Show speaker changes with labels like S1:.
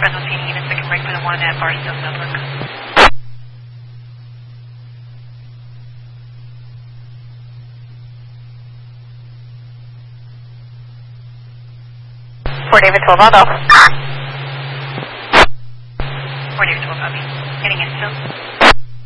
S1: Fresno City units that can break for the one at Barstow Millbrook. Fort David 12 Aldo. Fort David 12 copy.